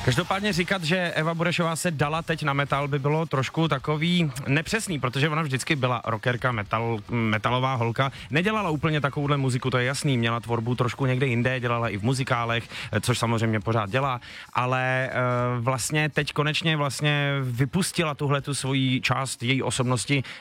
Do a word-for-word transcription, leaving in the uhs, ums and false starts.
Každopádně říkat, že Eva Burešová se dala teď na metal, by bylo trošku takový nepřesný, protože ona vždycky byla rockerka, metal, metalová holka. Nedělala úplně takovouhle muziku, to je jasný, měla tvorbu trošku někde jinde, dělala i v muzikálech, což samozřejmě pořád dělá, ale e, vlastně teď konečně vlastně vypustila tuhle tu svoji část její osobnosti